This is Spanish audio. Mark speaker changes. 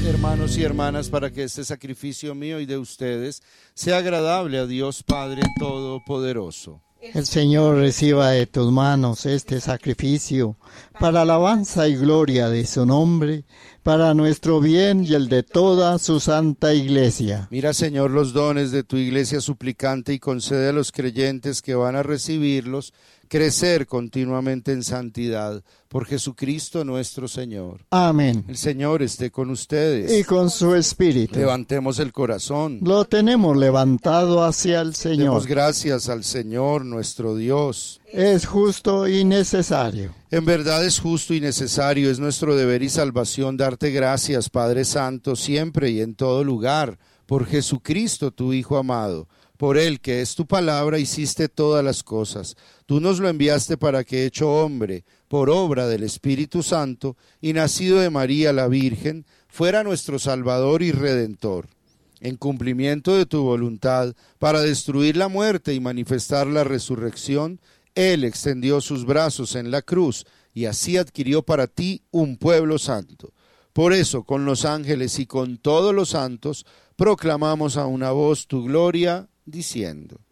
Speaker 1: hermanos y hermanas, para que este sacrificio mío y de ustedes sea agradable a Dios Padre Todopoderoso.
Speaker 2: El Señor reciba de tus manos este sacrificio para alabanza y gloria de su nombre, para nuestro bien y el de toda su santa Iglesia.
Speaker 1: Mira, Señor, los dones de tu Iglesia suplicante y concede a los creyentes que van a recibirlos crecer continuamente en santidad, por Jesucristo nuestro Señor.
Speaker 2: Amén.
Speaker 1: El Señor esté con ustedes.
Speaker 2: Y con su espíritu.
Speaker 1: Levantemos el corazón.
Speaker 2: Lo tenemos levantado hacia el Señor.
Speaker 1: Demos gracias al Señor nuestro Dios.
Speaker 2: Es justo y necesario.
Speaker 1: En verdad es justo y necesario, es nuestro deber y salvación darte gracias, Padre Santo, siempre y en todo lugar, por Jesucristo tu Hijo amado. Por él, que es tu palabra, hiciste todas las cosas. Tú nos lo enviaste para que, hecho hombre, por obra del Espíritu Santo, y nacido de María la Virgen, fuera nuestro Salvador y Redentor. En cumplimiento de tu voluntad, para destruir la muerte y manifestar la resurrección, él extendió sus brazos en la cruz, y así adquirió para ti un pueblo santo. Por eso, con los ángeles y con todos los santos, proclamamos a una voz tu gloria, diciendo: